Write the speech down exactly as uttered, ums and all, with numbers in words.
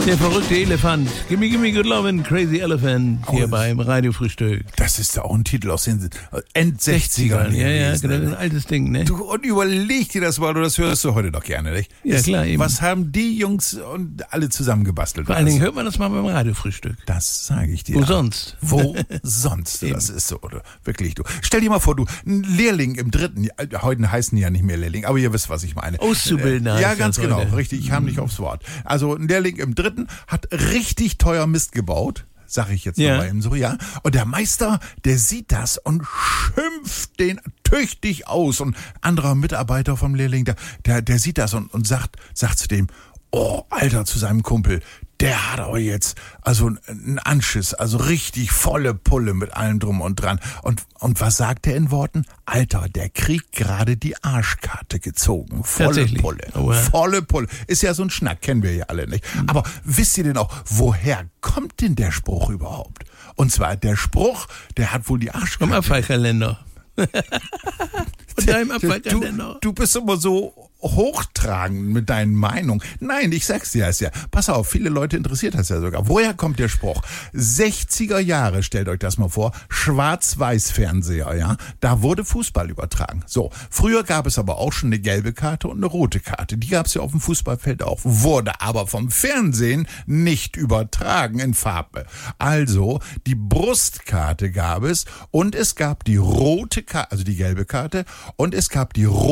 Der verrückte Elefant. Gimme, gimme good lovin', crazy elephant. Hier Oh, beim Radiofrühstück. Das ist ja auch ein Titel aus den End-sechzigern. Ja, ja, gewesen, genau, ne? ein altes Ding, ne? Du, und überleg dir das mal, du das hörst du heute doch gerne, nicht? Ja, Das, klar, eben. Was haben die Jungs und alle zusammengebastelt? Vor allen Dingen hört man das mal beim Radiofrühstück. Das sage ich dir. Wo sonst? Wo sonst? Das ist so, oder? Wirklich, du. Stell dir mal vor, du, ein Lehrling im dritten, heute heißen die ja nicht mehr Lehrling, aber ihr wisst, was ich meine. Auszubildender. Ja, heißt ganz das genau, heute. richtig, ich kam nicht aufs Wort. Also ein Lehrling im dritten hat richtig teuer Mist gebaut. Sag ich jetzt Ja. mal eben so, ja. Und der Meister, der sieht das und schimpft den tüchtig aus. Und anderer Mitarbeiter vom Lehrling, der, der, der sieht das und, und sagt, sagt zu dem, oh, Alter, zu seinem Kumpel, der hat aber jetzt also einen Anschiss, also richtig volle Pulle mit allem drum und dran. Und, und was sagt er in Worten? Alter, der kriegt gerade die Arschkarte gezogen. Volle Tatsächlich. Pulle. Oh ja. Volle Pulle. Ist ja so ein Schnack, kennen wir ja alle nicht. Aber wisst ihr denn auch, woher kommt denn der Spruch überhaupt? Und zwar der Spruch, der hat wohl die Vom Arschkarte. Abfallkalender. Von deinem Du, Abfallkalender. du bist immer so hochtragend mit deinen Meinungen. Nein, ich sag's dir das ja. Pass auf, viele Leute interessiert das ja sogar. Woher kommt der Spruch? sechziger Jahre, stellt euch das mal vor, Schwarz-Weiß-Fernseher, ja. Da wurde Fußball übertragen. So, früher gab es aber auch schon eine gelbe Karte und eine rote Karte. Die gab's ja auf dem Fußballfeld auch. Wurde aber vom Fernsehen nicht übertragen in Farbe. Also, die Brustkarte gab es und es gab die rote Karte, also die gelbe Karte, und es gab die rote